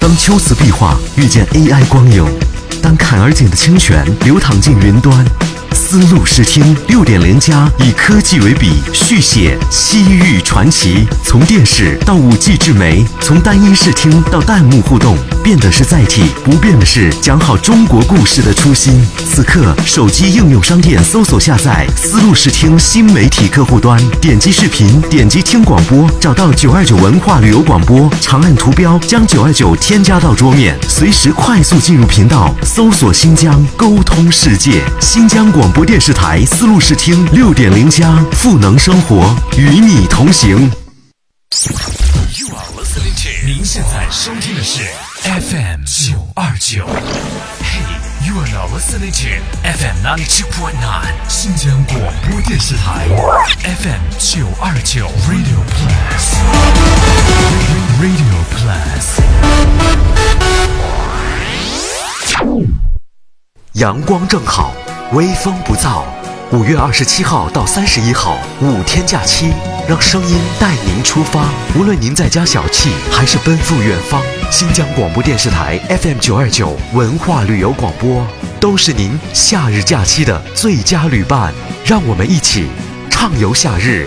当秋瓷壁画遇见 AI 光影，当坎儿井的清泉流淌进云端，丝路视听6.0+以科技为笔，续写西域传奇。从电视到5G 智媒，从单音视听到弹幕互动，变的是载体，不变的是讲好中国故事的初心。此刻，手机应用商店搜索下载丝路视听新媒体客户端，点击视频，点击听广播，找到929文化旅游广播，长按图标将929添加到桌面，随时快速进入频道，搜索新疆，沟通世界。新疆广播电视台丝路视听6.0+，赋能生活，与你同行。 You are listening to， 您现在收听的是 FM 929。Hey, you are now listening to FM 92.9， 新疆广播电视台 FM 929 Radio Plus。Radio Plus。 阳光正好，微风不燥。5月27号到31号5天假期，让声音带您出发。无论您在家小憩，还是奔赴远方，新疆广播电视台 FM 929文化旅游广播都是您夏日假期的最佳旅伴。让我们一起畅游夏日，